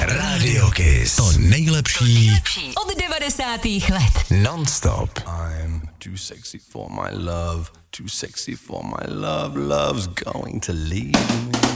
Radio Kiss. To nejlepší od 90. let. Non-stop. I'm too sexy for my love, too sexy for my love, love's going to leave me.